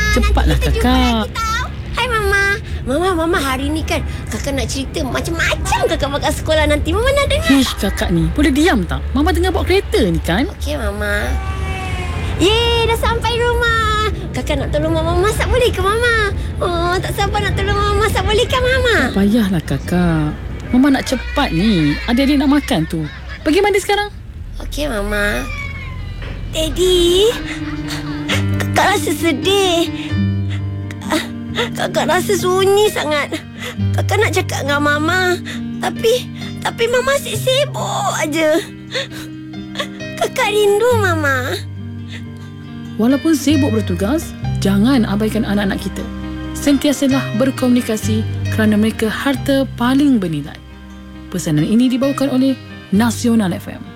Cepatlah kakak. Hai Mama. Mama hari ni kan kakak nak cerita macam-macam kakak bakal sekolah nanti. Mama nak dengar? Ish, kakak ni boleh diam tak? Mama tengah bawa kereta ni kan. Okey Mama. Yeay, dah sampai rumah. Kakak nak tolong Mama masak boleh ke Mama? Oh, tak sabar nak tolong Mama masak boleh ke Mama? Tak payahlah kakak. Mama nak cepat ni. Adik-adik nak makan tu. Pergi mandi sekarang. Okey Mama. Daddy, kakak rasa sedih. Kakak rasa sunyi sangat. Kakak nak cakap dengan Mama, Tapi Mama asyik sibuk aja. Kakak rindu Mama. Walaupun sibuk bertugas, jangan abaikan anak-anak kita. Sentiasalah berkomunikasi kerana mereka harta paling bernilai. Pesanan ini dibawakan oleh Nasional FM.